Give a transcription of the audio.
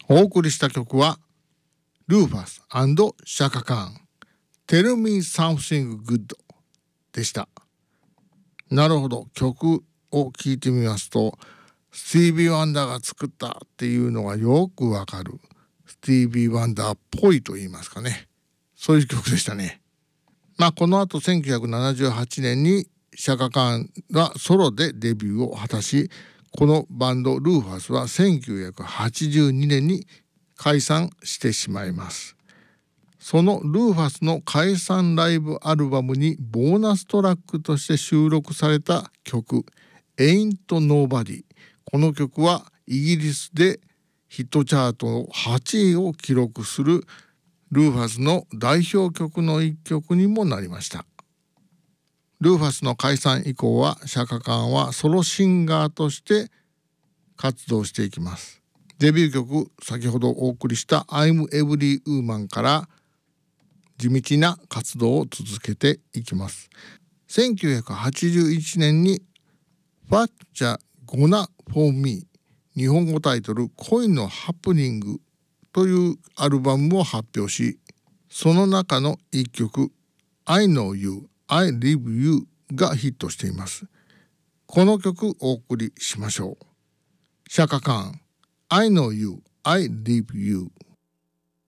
お送りした曲はルーファス&シャカカーン Tell Me Something Good でした。なるほど、曲を聴いてみますとスティービー・ワンダーが作ったっていうのがよくわかる、スティービー・ワンダーっぽいと言いますかね、そういう曲でしたね。この後1978年にシャカカーンがソロでデビューを果たし、このバンドルーファスは1982年に解散してしまいます。そのルーファスの解散ライブアルバムにボーナストラックとして収録された曲 Ain't Nobody、 この曲はイギリスでヒットチャート8位を記録するルーファスの代表曲の一曲にもなりました。ルーファスの解散以降はシャカカーンはソロシンガーとして活動していきます。デビュー曲、先ほどお送りした I'm Every Woman から地道な活動を続けていきます。1981年に What Ya Gonna For Me、 日本語タイトル恋のハプニングというアルバムを発表し、その中の一曲 I Know You, I Live You がヒットしています。この曲お送りしましょう。シャカカーン I Know You, I Live You。